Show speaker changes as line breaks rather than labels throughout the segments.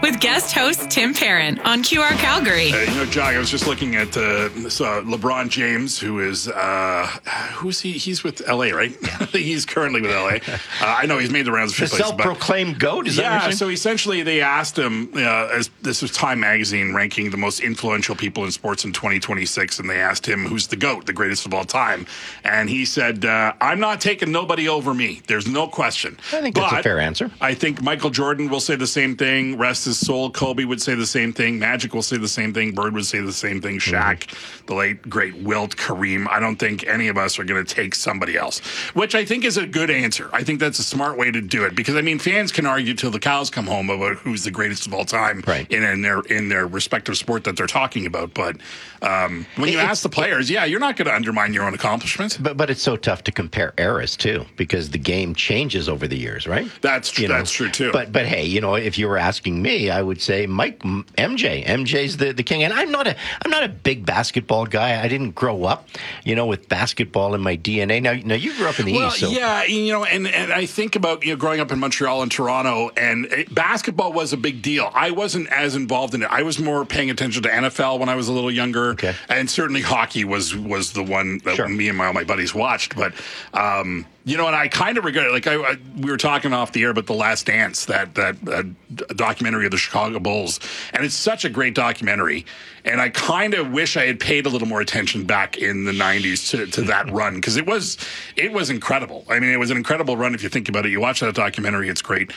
with guest host Tim Parent on QR Calgary.
Jack, I was just looking at LeBron James, who is who's he? He's with LA, right? He's currently with LA. I know he's made the rounds.
The self-proclaimed GOAT. Is that what you're saying?
So essentially, they asked him. As this was Time Magazine ranking the most influential people in sports in 2026, and they asked him who's the GOAT, the greatest of all time, and he said, "I'm not taking nobody over me. There's no question."
I think that's a fair answer.
I think Michael Jordan will say the same thing. Rest his soul. Kobe would say the same thing. Magic will say the same thing. Bird would say the same thing. Shaq, the late, great Wilt, Kareem. I don't think any of us are going to take somebody else, which I think is a good answer. I think that's a smart way to do it because, I mean, fans can argue till the cows come home about who's the greatest of all time in their respective sport that they're talking about. But when you ask the players, you're not going to undermine your own accomplishments.
But it's so tough to compare eras, too, because the game changes over the years, right?
That's true. That's true, too.
But hey, if you were asking me, I would say MJ. MJ's the king. And I'm not a big basketball guy. I didn't grow up, with basketball in my DNA. Now you grew up in the East. So.
Yeah, and I think about, growing up in Montreal and Toronto, and basketball was a big deal. I wasn't as involved in it. I was more paying attention to NFL when I was a little younger.
Okay.
And certainly hockey was the one that me and all my buddies watched. But, and I kind of regret it. Like we were talking off the air about The Last Dance, that documentary of the Chicago Bulls. And it's such a great documentary. And I kind of wish I had paid a little more attention back in the 90s to that run, because it was incredible. I mean, it was an incredible run if you think about it. You watch that documentary, it's great.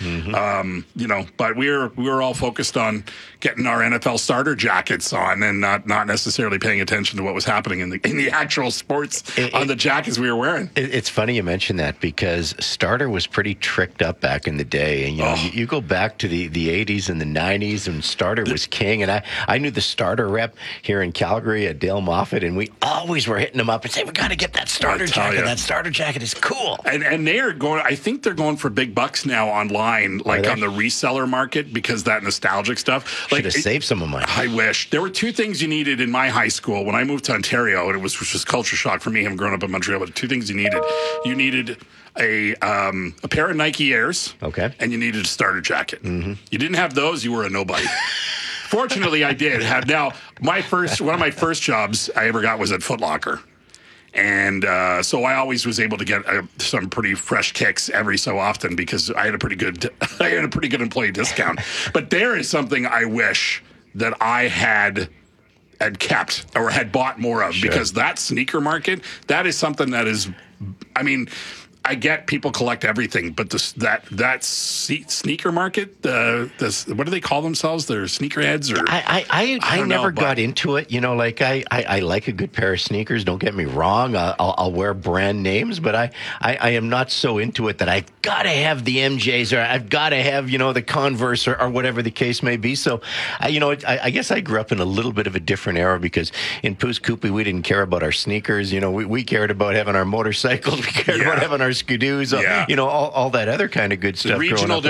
But we were all focused on getting our NFL starter jackets on and not necessarily paying attention to what was happening in the actual sports on the jackets we were wearing.
It's funny you mention that, because starter was pretty tricked up back in the day. And you go back to the 80s and the 90s, and starter was king. And I knew the starter rep here in Calgary at Dale Moffat, and we always were hitting him up and saying, we got to get that starter jacket. That starter jacket is cool.
And they're going, I think they're going for big bucks now online, like on the reseller market, because that nostalgic stuff.
Should have saved some of mine.
I wish. There were two things you needed in my high school when I moved to Ontario, and which was culture shock for me, having grown up in Montreal. But two things you needed. You needed a pair of Nike Airs, and you needed a starter jacket. You didn't have those, you were a nobody. Fortunately, I did have. Now, one of my first jobs I ever got was at Foot Locker. And so I always was able to get some pretty fresh kicks every so often, because I had a pretty good employee discount. But there is something I wish that I had kept or had bought more of, because that sneaker market, that is something that is, I mean, I get people collect everything, but that sneaker market, what do they call themselves? They're sneakerheads, or
I never got into it. I like a good pair of sneakers. Don't get me wrong. I'll wear brand names, but I am not so into it that I've got to have the MJs, or I've got to have the Converse, or whatever the case may be. So I guess I grew up in a little bit of a different era, because in Poos Koopy we didn't care about our sneakers. We cared about having our motorcycles. We cared about having our Skidoos. All that other kind of good stuff.
Regional